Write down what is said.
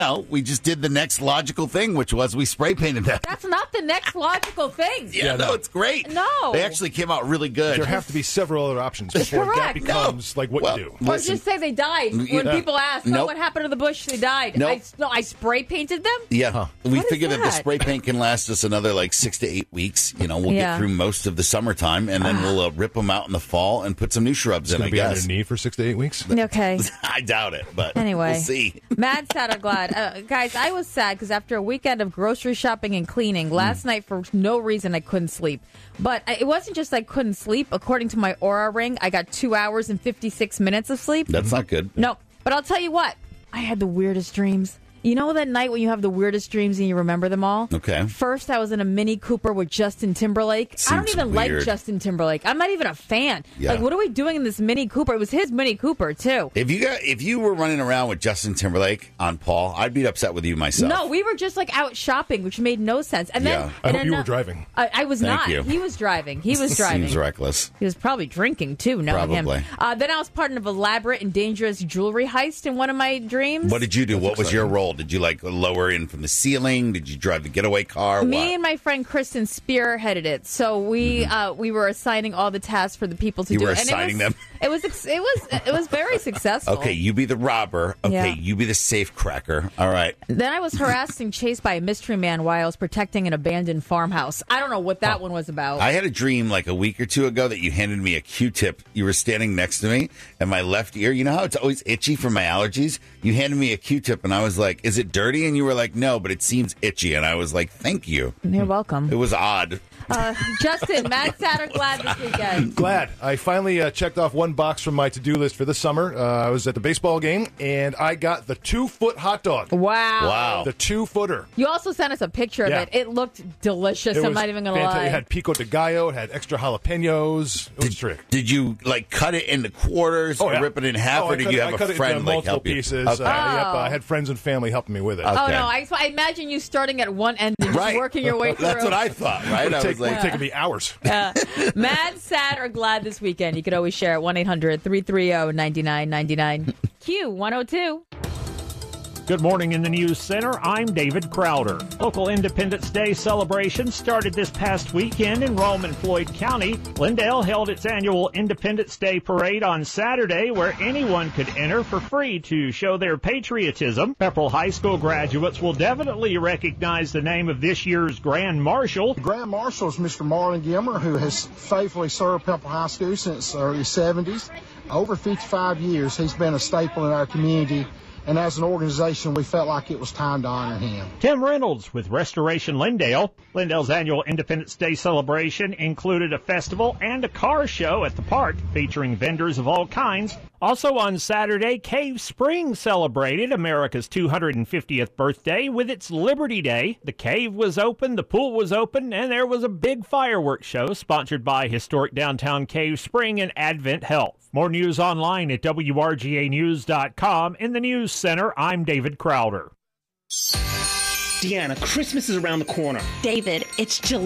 No, we just did the next logical thing, which was we spray painted them. That's not the next logical thing. Yeah, no, it's great. No. They actually came out really good. There have to be several other options before that Correct. becomes like what you do. Or just say they died. When people ask, Nope. what happened to the bush? They died. Nope. I spray painted them? Yeah, we What is figured that the that? spray paint can last us another 6 to 8 weeks. We'll Yeah. get through most of the summertime, and then we'll rip them out in the fall and put some new shrubs in, I Be on guess. their knee for 6 to 8 weeks. Okay. I doubt it, but Anyway. we'll see. Mad, sad, or glad. Guys, I was sad because after a weekend of grocery shopping and cleaning, last night for no reason I couldn't sleep. But it wasn't just I couldn't sleep. According to my Aura ring, I got 2 hours and 56 minutes of sleep. That's not good. No, but I'll tell you what. I had the weirdest dreams. You know that night when you have the weirdest dreams and you remember them all? Okay. First, I was in a Mini Cooper with Justin Timberlake. I don't Seems even weird. like Justin Timberlake. I'm not even a fan. Yeah. What are we doing in this Mini Cooper? It was his Mini Cooper, too. If you were running around with Justin Timberlake on Paul, I'd be upset with you myself. No, we were just out shopping, which made no sense. And then Yeah. I hope you were driving. I was Thank not. you. He was driving. He was driving. Seems reckless. He was probably drinking too, knowing Probably. him. Then I was part of an elaborate and dangerous jewelry heist in one of my dreams. What did you do? What was your role? Did you lower in from the ceiling? Did you drive the getaway car? Me What? and my friend Kristen spearheaded it. So we were assigning all the tasks for the people to You do. were And assigning them? It was very successful. Okay, you be the robber. Okay, Yeah. you be the safe cracker. All right. Then I was harassed and chased by a mystery man while I was protecting an abandoned farmhouse. I don't know what that one was about. I had a dream a week or two ago that you handed me a Q-tip. You were standing next to me, and my left ear, you know how it's always itchy from my allergies? You handed me a Q-tip, and I was like, is it dirty? And you were like, no, but it seems itchy. And I was like, thank you. You're welcome. It was odd. Justin, mad, sad, or glad this weekend? Glad. I finally checked off one box from my to-do list for this summer. I was at the baseball game, and I got the 2-foot hot dog. Wow. The 2-footer. You also sent us a picture of Yeah. it. It looked delicious. It I'm was not even going to fantastic. lie. It had pico de gallo. It had extra jalapenos. It was trick. Did you cut it into quarters or rip it in half, or did you have a friend multiple help you? pieces. Okay. I had friends and family helping me with it. Okay. Oh, no. I imagine you starting at one end and just working your way through. That's what I thought, right? It would have taken me hours. Mad, sad, or glad this weekend? You could always share at 1-800-330-9999. Q102. Good morning in the News Center. I'm David Crowder. Local Independence Day celebration started this past weekend in Rome and Floyd County. Glendale held its annual Independence Day parade on Saturday, where anyone could enter for free to show their patriotism. Pepperell High School graduates will definitely recognize the name of this year's Grand Marshal. The Grand Marshal is Mr. Marlon Gimmer, who has faithfully served Pepperell High School since the early 70s. Over 55 years, he's been a staple in our community. And as an organization, we felt like it was time to honor him. Tim Reynolds with Restoration Lindale. Lindale's annual Independence Day celebration included a festival and a car show at the park featuring vendors of all kinds. Also on Saturday, Cave Spring celebrated America's 250th birthday with its Liberty Day. The cave was open, the pool was open, and there was a big fireworks show sponsored by historic downtown Cave Spring and Advent Health. More news online at WRGAnews.com. In the News Center, I'm David Crowder. Deanna, Christmas is around the corner. David, it's July.